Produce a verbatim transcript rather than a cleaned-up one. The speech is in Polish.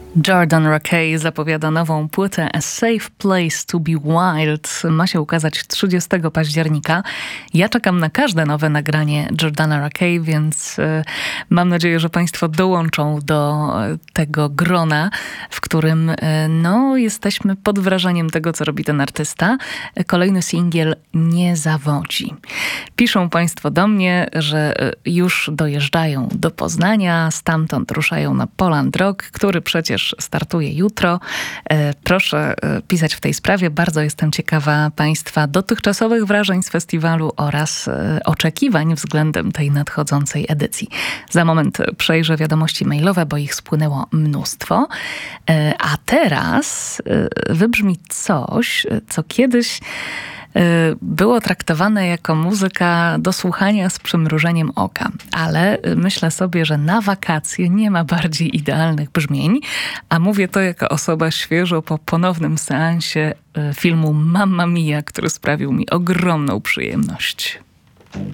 Jordan Rakei zapowiada nową płytę A Safe Place to Be Wild. Ma się ukazać trzydziestego października. Ja czekam na każde nowe nagranie Jordana Rakei, więc y, mam nadzieję, że Państwo dołączą do tego grona, w którym y, no, jesteśmy pod wrażeniem tego, co robi ten artysta. Kolejny singiel nie zawodzi. Piszą Państwo do mnie, że y, już dojeżdżają do Poznania, stamtąd ruszają na Poland Rock, który przecież startuje jutro. Proszę pisać w tej sprawie. Bardzo jestem ciekawa Państwa dotychczasowych wrażeń z festiwalu oraz oczekiwań względem tej nadchodzącej edycji. Za moment przejrzę wiadomości mailowe, bo ich spłynęło mnóstwo. A teraz wybrzmi coś, co kiedyś było traktowane jako muzyka do słuchania z przymrużeniem oka. Ale myślę sobie, że na wakacje nie ma bardziej idealnych brzmień, a mówię to jako osoba świeżo po ponownym seansie filmu Mamma Mia, który sprawił mi ogromną przyjemność.